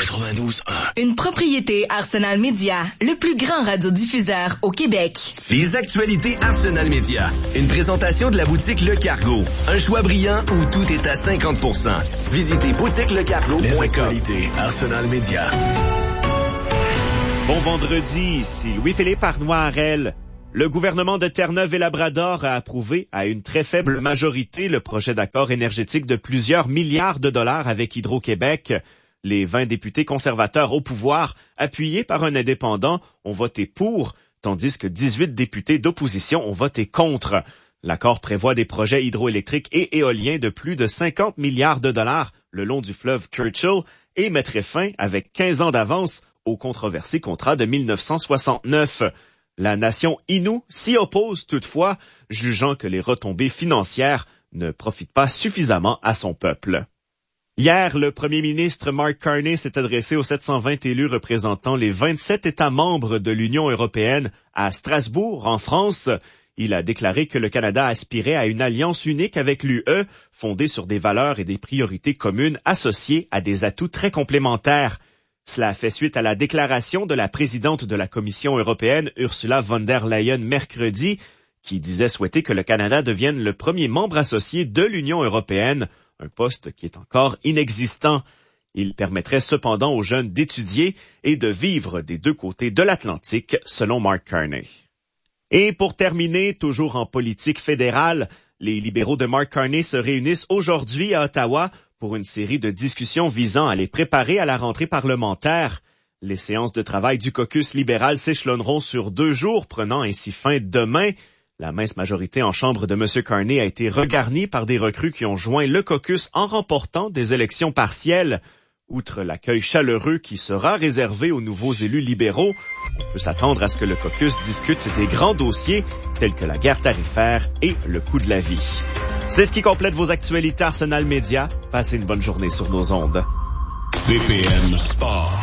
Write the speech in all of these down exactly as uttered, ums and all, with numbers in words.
quatre-vingt-douze un. Une propriété Arsenal Média, le plus grand radiodiffuseur au Québec. Les actualités Arsenal Média. Une présentation de la boutique Le Cargo. Un choix brillant où tout est à cinquante pour cent. Visitez boutique le cargo point com. Les actualités Arsenal Média. Bon vendredi, ici Louis-Philippe Arnois-Harel. Le gouvernement de Terre-Neuve et Labrador a approuvé à une très faible majorité le projet d'accord énergétique de plusieurs milliards de dollars avec Hydro-Québec. Les vingt députés conservateurs au pouvoir, appuyés par un indépendant, ont voté pour, tandis que dix-huit députés d'opposition ont voté contre. L'accord prévoit des projets hydroélectriques et éoliens de plus de cinquante milliards de dollars le long du fleuve Churchill et mettrait fin, avec quinze ans d'avance, au controversé contrat de mille neuf cent soixante-neuf. La nation Innu s'y oppose toutefois, jugeant que les retombées financières ne profitent pas suffisamment à son peuple. Hier, le premier ministre Mark Carney s'est adressé aux sept cent vingt élus représentant les vingt-sept États membres de l'Union européenne à Strasbourg, en France. Il a déclaré que le Canada aspirait à une alliance unique avec l'U E, fondée sur des valeurs et des priorités communes associées à des atouts très complémentaires. Cela fait suite à la déclaration de la présidente de la Commission européenne, Ursula von der Leyen, mercredi, qui disait souhaiter que le Canada devienne le premier membre associé de l'Union européenne, un poste qui est encore inexistant. Il permettrait cependant aux jeunes d'étudier et de vivre des deux côtés de l'Atlantique, selon Mark Carney. Et pour terminer, toujours en politique fédérale, les libéraux de Mark Carney se réunissent aujourd'hui à Ottawa pour une série de discussions visant à les préparer à la rentrée parlementaire. Les séances de travail du caucus libéral s'échelonneront sur deux jours, prenant ainsi fin demain. La mince majorité en chambre de M. Carney a été regarnie par des recrues qui ont joint le caucus en remportant des élections partielles. Outre l'accueil chaleureux qui sera réservé aux nouveaux élus libéraux, on peut s'attendre à ce que le caucus discute des grands dossiers tels que la guerre tarifaire et le coût de la vie. C'est ce qui complète vos actualités Arsenal Média. Passez une bonne journée sur nos ondes. B P M Sport.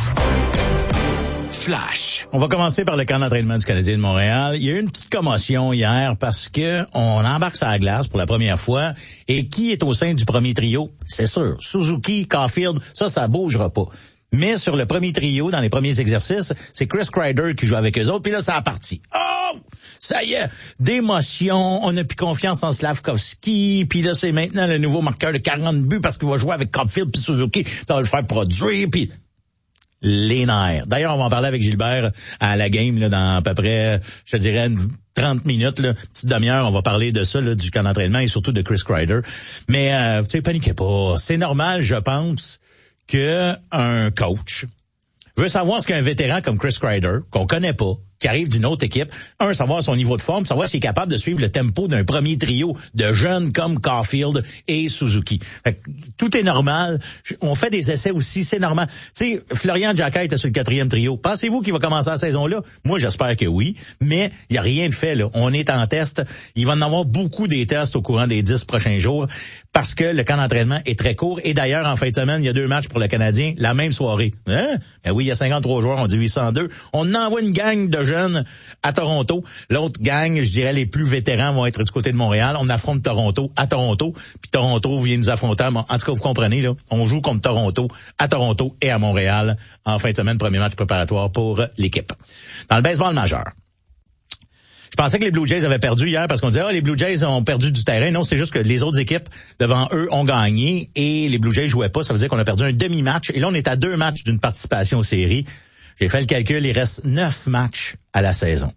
Flash. On va commencer par le camp d'entraînement du Canadien de Montréal. Il y a eu une petite commotion hier parce que on embarque sur la glace pour la première fois. Et qui est au sein du premier trio? C'est sûr. Suzuki, Caulfield, ça, ça bougera pas. Mais sur le premier trio, dans les premiers exercices, c'est Chris Kreider qui joue avec eux autres. Puis là, ça a parti. Oh! Ça y est, d'émotion. On a plus confiance en Slavkovski. Puis là, c'est maintenant le nouveau marqueur de quarante buts parce qu'il va jouer avec Caulfield puis Suzuki. Ça va le faire produire. Puis les nerfs. D'ailleurs, on va en parler avec Gilbert à la game là, dans à peu près, je te dirais, trente minutes, là, petite demi-heure, on va parler de ça, là, du camp d'entraînement et surtout de Chris Kreider. Mais, euh, tu sais, paniquez pas. C'est normal, je pense, que un coach veut savoir ce qu'un vétéran comme Chris Kreider, qu'on connaît pas, qui arrive d'une autre équipe, un, savoir son niveau de forme, savoir s'il est capable de suivre le tempo d'un premier trio de jeunes comme Caulfield et Suzuki. Fait que, tout est normal. On fait des essais aussi, c'est normal. Tu sais, Florian Jacquet était sur le quatrième trio. Pensez-vous qu'il va commencer la saison-là? Moi, j'espère que oui, mais il n'y a rien de fait, là. On est en test. Il va en avoir beaucoup des tests au courant des dix prochains jours parce que le camp d'entraînement est très court. Et d'ailleurs, en fin de semaine, il y a deux matchs pour le Canadien, la même soirée. Hein? Ben oui, il y a cinquante-trois joueurs, on dit huit cent deux. On envoie une gang de jeunes à Toronto. L'autre gang, je dirais les plus vétérans, vont être du côté de Montréal. On affronte Toronto à Toronto. Puis Toronto vient nous affronter. En tout cas, vous comprenez, là, on joue contre Toronto à Toronto et à Montréal en fin de semaine, premier match préparatoire pour l'équipe. Dans le baseball majeur. Je pensais que les Blue Jays avaient perdu hier parce qu'on disait, ah, les Blue Jays ont perdu du terrain. Non, c'est juste que les autres équipes devant eux ont gagné et les Blue Jays jouaient pas. Ça veut dire qu'on a perdu un demi-match. Et là, on est à deux matchs d'une participation aux séries. J'ai fait le calcul, il reste neuf matchs à la saison.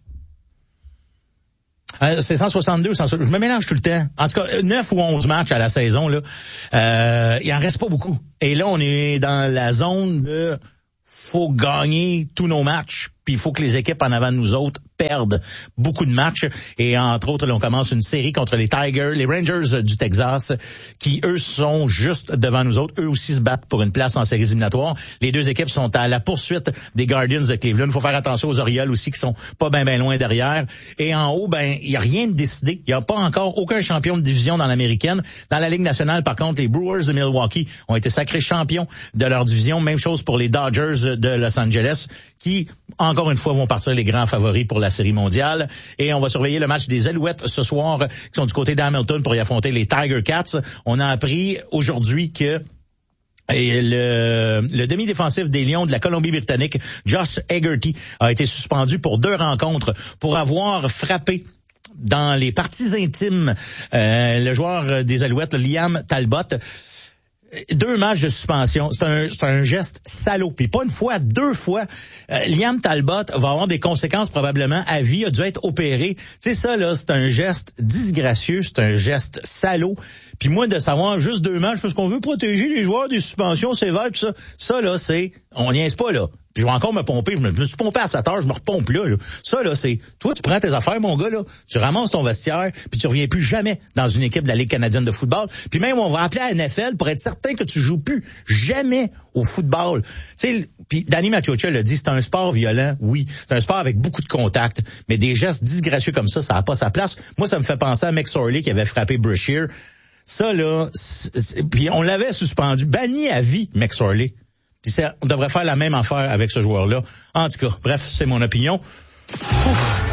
Euh, c'est cent soixante-deux, cent soixante-deux, je me mélange tout le temps. En tout cas, neuf ou onze matchs à la saison, là. Euh, il en reste pas beaucoup. Et là, on est dans la zone de faut gagner tous nos matchs, puis il faut que les équipes en avant de nous autres perdent beaucoup de matchs. Et entre autres, là, on commence une série contre les Tigers, les Rangers du Texas, qui, eux, sont juste devant nous autres. Eux aussi se battent pour une place en séries éliminatoires. Les deux équipes sont à la poursuite des Guardians de Cleveland. Il faut faire attention aux Orioles aussi, qui sont pas bien ben loin derrière. Et en haut, ben il y a rien de décidé. Il y a pas encore aucun champion de division dans l'américaine. Dans la Ligue nationale, par contre, les Brewers de Milwaukee ont été sacrés champions de leur division. Même chose pour les Dodgers de Los Angeles, qui, encore une fois, vont partir les grands favoris pour la série mondiale. Et on va surveiller le match des Alouettes ce soir, qui sont du côté d'Hamilton pour y affronter les Tiger Cats. On a appris aujourd'hui que Et le, le demi-défensif des Lions de la Colombie-Britannique, Josh Hegarty, a été suspendu pour deux rencontres pour avoir frappé dans les parties intimes euh, le joueur des Alouettes, Liam Talbot. Deux matchs de suspension, c'est un, c'est un geste salaud. Puis pas une fois, deux fois. Euh, Liam Talbot va avoir des conséquences probablement à vie, a dû être opéré. Tu sais, ça, là, c'est un geste disgracieux, c'est un geste salaud. Puis moi, de savoir juste deux matchs, parce qu'on veut protéger les joueurs des suspensions sévères, tout ça, ça, là, c'est, on niaise pas, là. Puis je vais encore me pomper, je me, je me suis pompé à sept heures, je me repompe là, là. Ça, là, c'est, toi, tu prends tes affaires, mon gars, là, tu ramasses ton vestiaire, puis tu reviens plus jamais dans une équipe de la Ligue canadienne de football. Puis même, on va appeler à N F L pour être certain que tu joues plus jamais au football. Tu sais, puis Danny Maciocia l'a dit, c'est un sport violent, oui. C'est un sport avec beaucoup de contacts, mais des gestes disgracieux comme ça, ça n'a pas sa place. Moi, ça me fait penser à McSorley qui avait frappé Brashear. Ça, là, puis on l'avait suspendu, banni à vie, McSorley. Puis ça, on devrait faire la même affaire avec ce joueur-là. En tout cas, bref, c'est mon opinion. Ouf.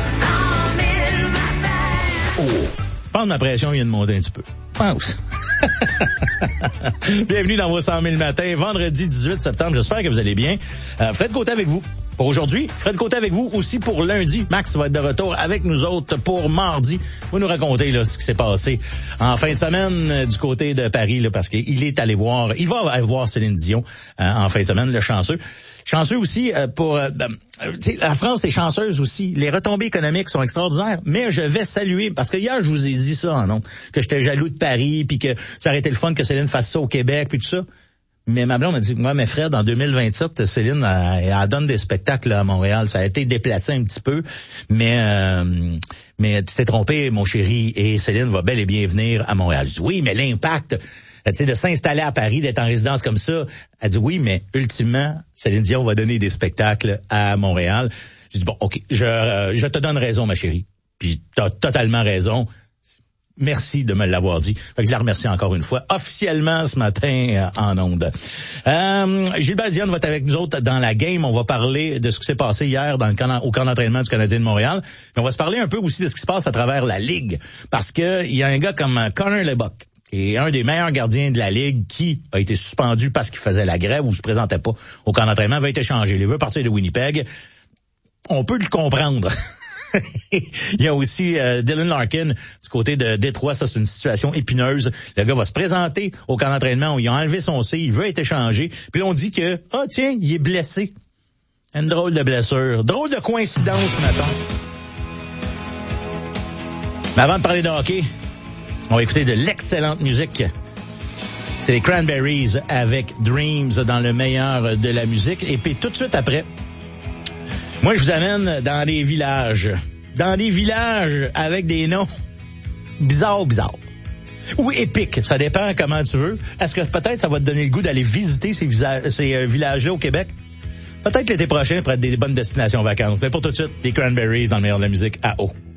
Oh. Je pense que ma pression vient de monter un petit peu. Pense. Bienvenue dans vos cent mille matins, vendredi dix-huit septembre. J'espère que vous allez bien. Euh, Fred Côté avec vous pour aujourd'hui. Fred Côté avec vous aussi pour lundi. Max va être de retour avec nous autres pour mardi. Vous nous raconter là ce qui s'est passé en fin de semaine euh, du côté de Paris là, parce qu'il est allé voir, il va aller voir Céline Dion euh, en fin de semaine, le chanceux. Chanceux aussi euh, pour... Euh, euh, la France est chanceuse aussi. Les retombées économiques sont extraordinaires. Mais je vais saluer, parce que hier, je vous ai dit ça, hein, non, que j'étais jaloux de Paris, puis que ça aurait été le fun que Céline fasse ça au Québec, puis tout ça. Mais ma blonde m'a dit, moi, mes frères, en deux mille vingt-sept, Céline, elle, elle donne des spectacles là, à Montréal. Ça a été déplacé un petit peu, mais euh, mais tu t'es trompé, mon chéri, et Céline va bel et bien venir à Montréal. Je dis, oui, mais l'impact... Tu sais, de s'installer à Paris, d'être en résidence comme ça, elle dit oui, mais ultimement, Céline Dion va donner des spectacles à Montréal. Je dis bon, ok, je, euh, je te donne raison, ma chérie. Puis t'as totalement raison. Merci de me l'avoir dit. Fait que je la remercie encore une fois, officiellement ce matin euh, en ondes. Euh, Gilbert Diane va être avec nous autres dans la game. On va parler de ce qui s'est passé hier dans le camp, au camp d'entraînement du Canadien de Montréal. Mais on va se parler un peu aussi de ce qui se passe à travers la Ligue. Parce que il y a un gars comme Connor Lebock, et un des meilleurs gardiens de la Ligue qui a été suspendu parce qu'il faisait la grève ou se présentait pas au camp d'entraînement, va être échangé. Il veut partir de Winnipeg. On peut le comprendre. Il y a aussi euh, Dylan Larkin du côté de Détroit. Ça, c'est une situation épineuse. Le gars va se présenter au camp d'entraînement où il a enlevé son C. Il veut être échangé. Puis là, on dit que, ah tiens, il est blessé. Une drôle de blessure. Drôle de coïncidence, mettons. Mais avant de parler de hockey, on va écouter de l'excellente musique. C'est les Cranberries avec Dreams dans le meilleur de la musique. Et puis tout de suite après, moi je vous amène dans des villages. Dans des villages avec des noms bizarres, bizarres. Ou épiques, ça dépend comment tu veux. Est-ce que peut-être ça va te donner le goût d'aller visiter ces, visa- ces euh, villages-là au Québec? Peut-être l'été prochain pour être des bonnes destinations vacances. Mais pour tout de suite, les Cranberries dans le meilleur de la musique à eau.